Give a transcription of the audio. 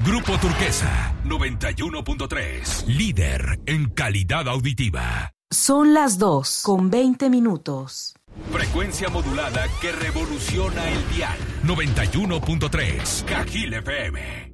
Grupo Turquesa 91.3. Líder en calidad auditiva. Son las 2:20. Frecuencia modulada que revoluciona el dial. 91.3. Cajil FM.